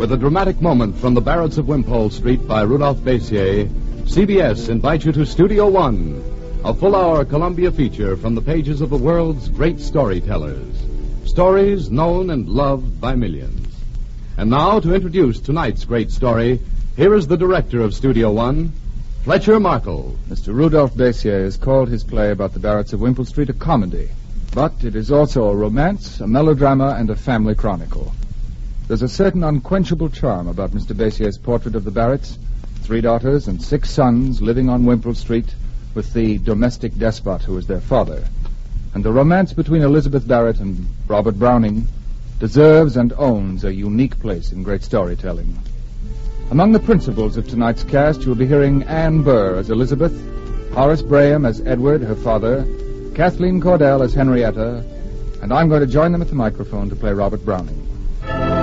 With a dramatic moment from the Barretts of Wimpole Street by Rudolph Bessier, CBS invites you to Studio One, a full-hour Columbia feature from the pages of the world's great storytellers. Stories known and loved by millions. And now, to introduce tonight's great story, here is the director of Studio One, Fletcher Markle. Mr. Rudolph Bessier has called his play about the Barretts of Wimpole Street a comedy. But it is also a romance, a melodrama, and a family chronicle. There's a certain unquenchable charm about Mr. Bessier's portrait of the Barretts, 3 daughters and 6 sons living on Wimpole Street with the domestic despot who is their father. And the romance between Elizabeth Barrett and Robert Browning deserves and owns a unique place in great storytelling. Among the principals of tonight's cast, you'll be hearing Anne Burr as Elizabeth, Horace Braham as Edward, her father, Kathleen Cordell as Henrietta, and I'm going to join them at the microphone to play Robert Browning.